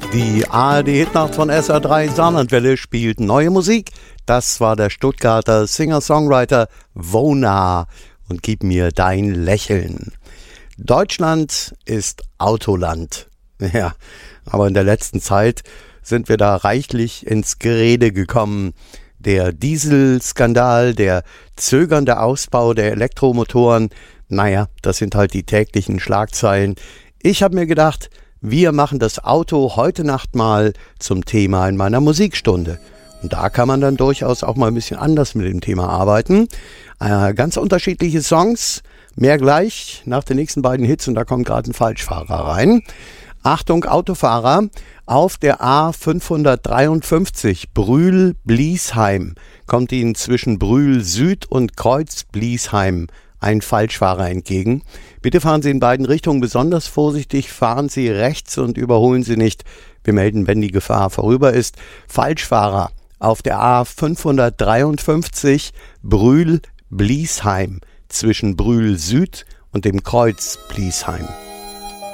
Die ARD-Hitnacht von SR3 Saarlandwelle spielt neue Musik. Das war der Stuttgarter Singer-Songwriter Wona und Gib mir dein Lächeln. Deutschland ist Autoland. Ja, aber in der letzten Zeit sind wir da reichlich ins Gerede gekommen. Der Dieselskandal, der zögernde Ausbau der Elektromotoren, naja, das sind halt die täglichen Schlagzeilen. Ich habe mir gedacht, wir machen das Auto heute Nacht mal zum Thema in meiner Musikstunde. Und da kann man dann durchaus auch mal ein bisschen anders mit dem Thema arbeiten. Ganz unterschiedliche Songs, mehr gleich nach den nächsten beiden Hits und da kommt gerade ein Falschfahrer rein. Achtung Autofahrer, auf der A553 Brühl-Bliesheim kommt Ihnen zwischen Brühl Süd und Kreuz-Bliesheim ein Falschfahrer entgegen. Bitte fahren Sie in beiden Richtungen besonders vorsichtig, fahren Sie rechts und überholen Sie nicht. Wir melden, wenn die Gefahr vorüber ist. Falschfahrer auf der A553 Brühl-Bliesheim zwischen Brühl Süd und dem Kreuz Bliesheim.